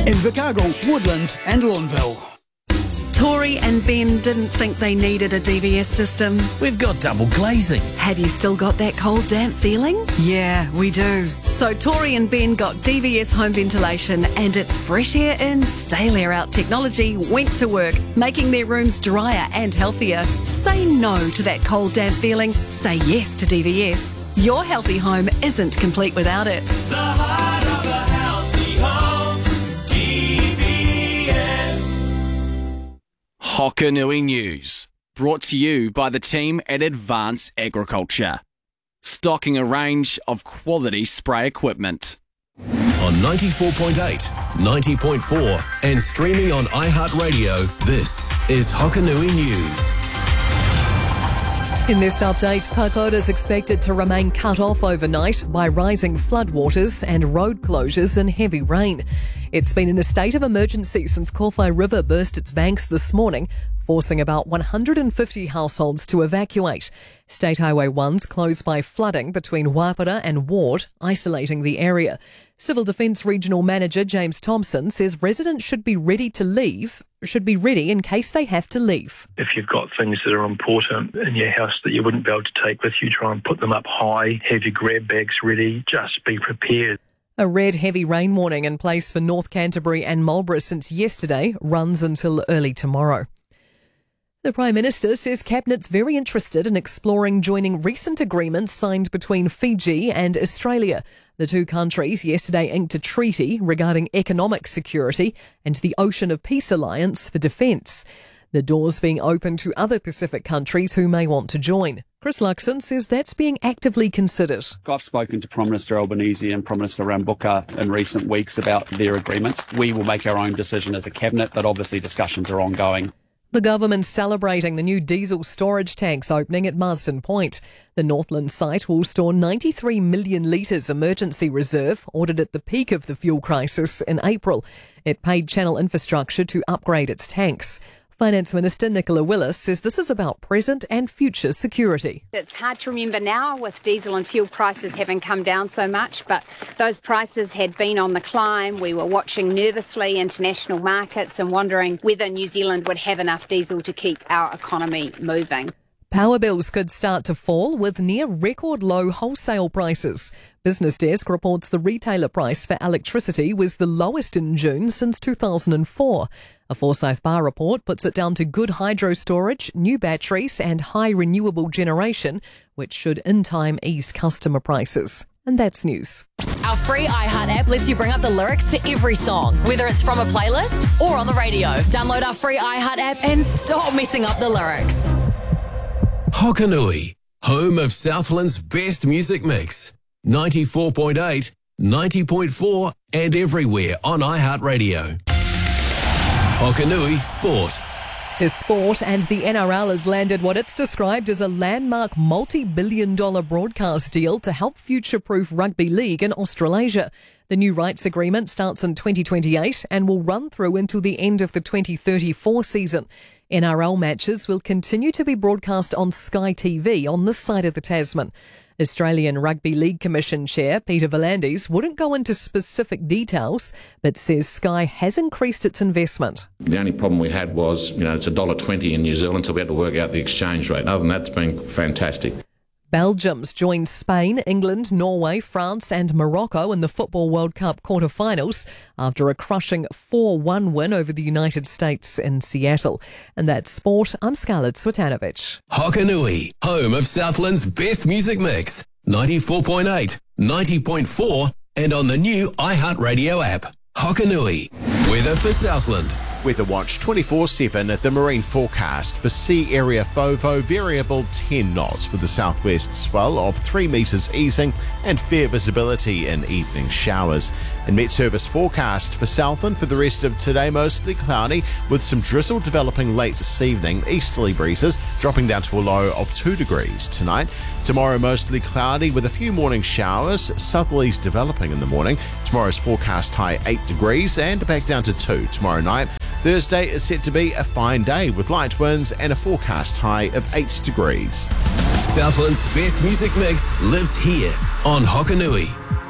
Invercargill, Woodlands and Longville. Tori and Ben didn't think they needed a DVS system. We've got double glazing. Have you still got that cold, damp feeling? Yeah, we do. So Tori and Ben got DVS home ventilation, and its fresh air in, stale air out technology went to work, making their rooms drier and healthier. Say no to that cold, damp feeling. Say yes to DVS. Your healthy home isn't complete without it. The heart of a healthy home, DVS. Hokanui News, brought to you by the team at Advance Agriculture, stocking a range of quality spray equipment. On 94.8, 90.4 and streaming on iHeartRadio, this is Hokanui News. In this update, Pagoda is expected to remain cut off overnight by rising floodwaters and road closures and heavy rain. It's been in a state of emergency since Kowhai River burst its banks this morning, forcing about 150 households to evacuate. State Highway 1's closed by flooding between Wapara and Ward, isolating the area. Civil Defence Regional Manager James Thompson says residents should be ready in case they have to leave. If you've got things that are important in your house that you wouldn't be able to take with you, try and put them up high, have your grab bags ready, just be prepared. A red heavy rain warning in place for North Canterbury and Marlborough since yesterday runs until early tomorrow. The Prime Minister says Cabinet's very interested in exploring joining recent agreements signed between Fiji and Australia. The two countries yesterday inked a treaty regarding economic security and the Ocean of Peace Alliance for defence. The doors being open to other Pacific countries who may want to join. Chris Luxon says that's being actively considered. I've spoken to Prime Minister Albanese and Prime Minister Rambuka in recent weeks about their agreements. We will make our own decision as a Cabinet, but obviously discussions are ongoing. The government's celebrating the new diesel storage tanks opening at Marsden Point. The Northland site will store 93 million litres emergency reserve, ordered at the peak of the fuel crisis in April. It paid Channel Infrastructure to upgrade its tanks. Finance Minister Nicola Willis says this is about present and future security. It's hard to remember now with diesel and fuel prices having come down so much, but those prices had been on the climb. We were watching nervously international markets and wondering whether New Zealand would have enough diesel to keep our economy moving. Power bills could start to fall with near record low wholesale prices. Business Desk reports the retailer price for electricity was the lowest in June since 2004. A Forsyth Bar report puts it down to good hydro storage, new batteries and high renewable generation, which should in time ease customer prices. And that's news. Our free iHeart app lets you bring up the lyrics to every song, whether it's from a playlist or on the radio. Download our free iHeart app and stop messing up the lyrics. Hokanui, home of Southland's best music mix. 94.8, 90.4 and everywhere on iHeartRadio. Hokanui Sport. To sport, and the NRL has landed what it's described as a landmark multi-billion-dollar broadcast deal to help future-proof rugby league in Australasia. The new rights agreement starts in 2028 and will run through until the end of the 2034 season. NRL matches will continue to be broadcast on Sky TV on this side of the Tasman. Australian Rugby League Commission Chair Peter V'landys wouldn't go into specific details, but says Sky has increased its investment. The only problem we had was, it's $1.20 in New Zealand, so we had to work out the exchange rate. Other than that, it's been fantastic. Belgium's joined Spain, England, Norway, France and Morocco in the Football World Cup quarter-finals after a crushing 4-1 win over the United States in Seattle. And that's sport. I'm Scarlett Swetanovic. Hokanui, home of Southland's best music mix. 94.8, 90.4 and on the new iHeartRadio app. Hokanui, weather for Southland. Weather Watch 24/7 at the marine forecast for sea area FOVO variable 10 knots with the southwest swell of 3 metres easing and fair visibility in evening showers. And Met Service forecast for Southland for the rest of today mostly cloudy with some drizzle developing late this evening, easterly breezes dropping down to a low of 2 degrees tonight. Tomorrow mostly cloudy with a few morning showers, southerlies developing in the morning. Tomorrow's forecast high 8 degrees and back down to 2 tomorrow night. Thursday is set to be a fine day with light winds and a forecast high of 8 degrees. Southland's best music mix lives here on Hokanui.